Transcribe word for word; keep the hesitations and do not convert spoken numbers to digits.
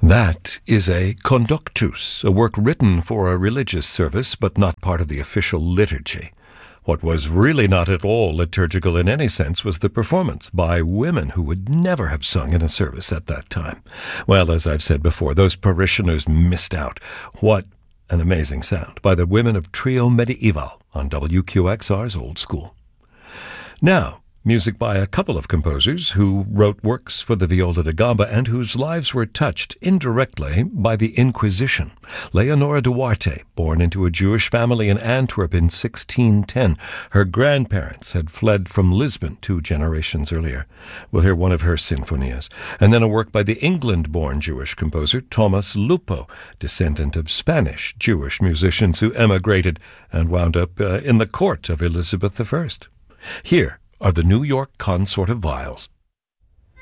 That is a conductus, a work written for a religious service but not part of the official liturgy. What was really not at all liturgical in any sense was the performance by women who would never have sung in a service at that time. Well, as I've said before, those parishioners missed out. What an amazing sound by the women of Trio Medieval on W Q X R's Old School. Now, music by a couple of composers who wrote works for the viola da gamba and whose lives were touched indirectly by the Inquisition. Leonora Duarte, born into a Jewish family in Antwerp in sixteen ten. Her grandparents had fled from Lisbon two generations earlier. We'll hear one of her sinfonias. And then a work by the England-born Jewish composer Thomas Lupo, descendant of Spanish Jewish musicians who emigrated and wound up uh, in the court of Elizabeth the First. Here are the New York Consort of Viols.